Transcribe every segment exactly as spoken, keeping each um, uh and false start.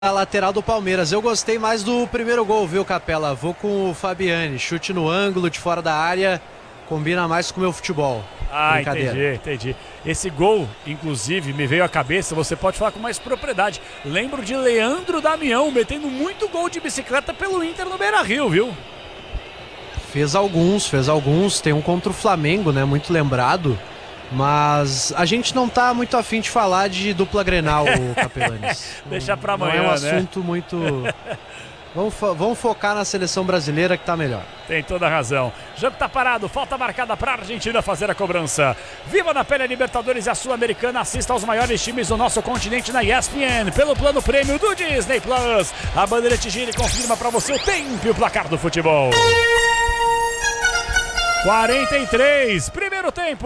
A lateral do Palmeiras. Eu gostei mais do primeiro gol, viu, Capela? Vou com o Fabiani. Chute no ângulo, de fora da área. Combina mais com o meu futebol. Ah, entendi, entendi. Esse gol, inclusive, me veio à cabeça, você pode falar com mais propriedade. Lembro de Leandro Damião metendo muito gol de bicicleta pelo Inter no Beira-Rio, viu? Fez alguns, fez alguns. Tem um contra o Flamengo, né? Muito lembrado. Mas a gente não tá muito afim de falar de dupla Grenal, Capelanes. Deixa pra amanhã, não é um né? assunto muito... Vamos, fo vamos focar na seleção brasileira que tá melhor. Tem toda a razão. Jogo tá parado, falta marcada pra Argentina fazer a cobrança. Viva na pele a Libertadores e a Sul-Americana. Assista aos maiores times do nosso continente na E S P N, pelo plano prêmio do Disney Plus. A Bandeirante gira e confirma pra você o tempo e o placar do futebol. quarenta e três, primeiro tempo.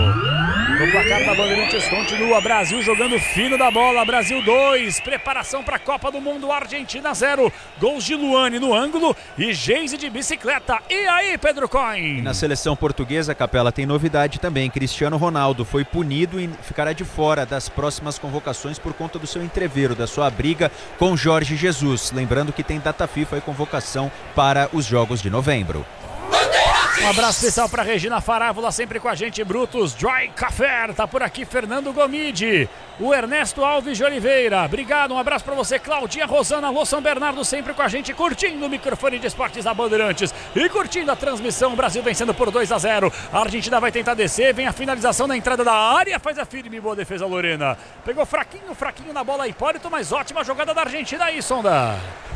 O placar da Bandeirantes continua, Brasil jogando fino da bola, Brasil dois, preparação para a Copa do Mundo, Argentina zero, gols de Luane no ângulo e Geise de bicicleta. E aí, Pedro Coin? Na seleção portuguesa, Capela, tem novidade também. Cristiano Ronaldo foi punido e ficará de fora das próximas convocações por conta do seu entreveiro, da sua briga com Jorge Jesus. Lembrando que tem data FIFA e convocação para os Jogos de novembro. Um abraço especial para Regina Farávola, sempre com a gente, Brutus Dry Café, tá por aqui Fernando Gomide, o Ernesto Alves de Oliveira, obrigado, um abraço para você, Claudinha Rosana, Alô São Bernardo, sempre com a gente, curtindo o microfone de esportes da Bandeirantes e curtindo a transmissão, o Brasil vencendo por dois a zero, a Argentina vai tentar descer, vem a finalização na entrada da área, faz a firme, boa defesa Lorena, pegou fraquinho, fraquinho na bola Hipólito, mas ótima jogada da Argentina aí, Sonda.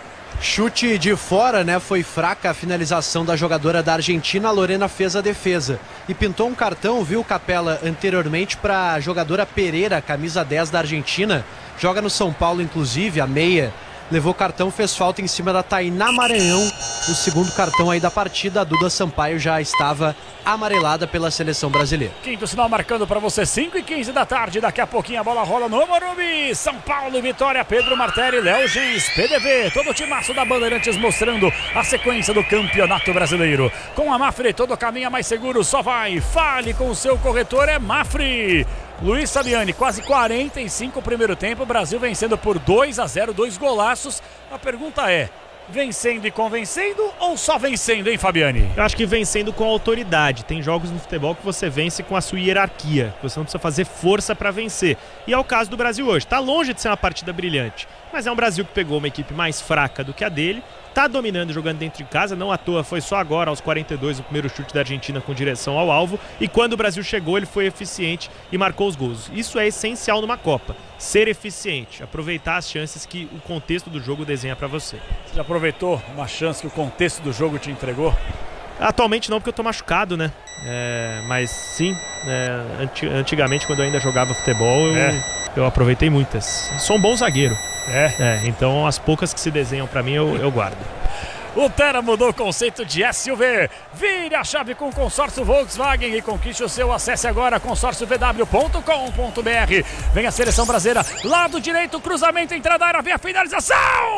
Chute de fora, né? Foi fraca a finalização da jogadora da Argentina. A Lorena fez a defesa. E pintou um cartão, viu, Capela, anteriormente para a jogadora Pereira, camisa dez da Argentina. Joga no São Paulo, inclusive, a meia. Levou cartão, fez falta em cima da Tainá Maranhão. O segundo cartão aí da partida. A Duda Sampaio já estava amarelada pela seleção brasileira. Quinto sinal marcando para você, cinco e quinze da tarde. Daqui a pouquinho a bola rola no Morumbi. São Paulo e Vitória, Pedro Martelli, Léo Gens, P D V. Todo o timaço da Bandeirantes mostrando a sequência do Campeonato Brasileiro. Com a Mafre, todo caminho é mais seguro, só vai. Fale com o seu corretor, é Mafre. Luiz Fabiani, quase quarenta e cinco o primeiro tempo, Brasil vencendo por dois a zero, dois golaços. A pergunta é, vencendo e convencendo ou só vencendo, hein, Fabiani? Eu acho que vencendo com autoridade. Tem jogos no futebol que você vence com a sua hierarquia. Você não precisa fazer força para vencer. E é o caso do Brasil hoje. Está longe de ser uma partida brilhante, mas é um Brasil que pegou uma equipe mais fraca do que a dele. Tá dominando, jogando dentro de casa, não à toa, foi só agora, aos quarenta e dois, o primeiro chute da Argentina com direção ao alvo, e quando o Brasil chegou, ele foi eficiente e marcou os gols. Isso é essencial numa Copa, ser eficiente, aproveitar as chances que o contexto do jogo desenha para você. Você já aproveitou uma chance que o contexto do jogo te entregou? Atualmente não, porque eu tô machucado, né? É, mas sim, é, anti antigamente, quando eu ainda jogava futebol, eu, é. eu aproveitei muitas. Sou um bom zagueiro. É. É, então as poucas que se desenham para mim eu, eu guardo. O Terra mudou o conceito de S U V. Vire a chave com o consórcio Volkswagen e conquiste o seu. Acesse agora consórcio v w ponto com ponto b r. Vem a seleção brasileira, lado direito, cruzamento, entrada da área, vem a finalização!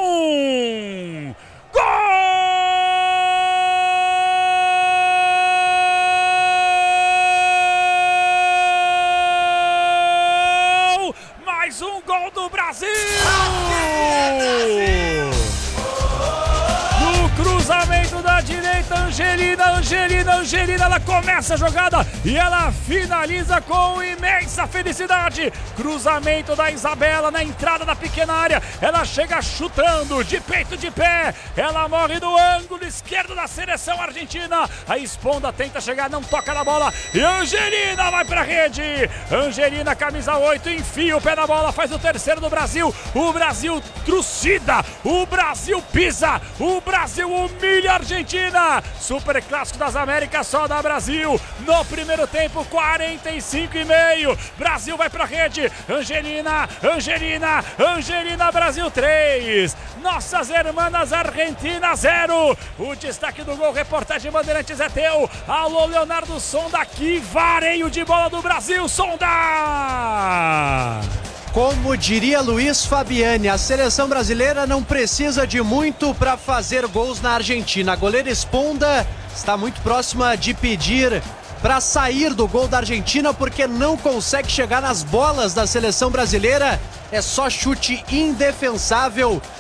Gol! Mais um gol do Brasil! No cruzamento da direita, Angelina, Angelina, Angelina, ela começa a jogada e ela finaliza com imensa felicidade. Cruzamento da Isabela na entrada da pequena área, ela chega chutando de peito de pé, ela morre no ângulo esquerdo da seleção argentina. A Esponda tenta chegar, não toca na bola e Angelina vai pra rede. Angelina, camisa oito, enfia o pé na bola, faz o terceiro do Brasil. O Brasil trucida, o Brasil pisa, o Brasil humilha a Argentina. Super Clássico das Américas, só da Brasil. No primeiro tempo, quarenta e cinco e meio. Brasil vai pra rede. Angelina, Angelina, Angelina, Brasil três. Nossas hermanas Argentina zero. O destaque do gol, reportagem Bandeirantes é teu. Alô, Leonardo Sonda, que vareio de bola do Brasil, Sonda! Como diria Luiz Fabiani, a seleção brasileira não precisa de muito para fazer gols na Argentina. A goleira Esponda está muito próxima de pedir para sair do gol da Argentina porque não consegue chegar nas bolas da seleção brasileira. É só chute indefensável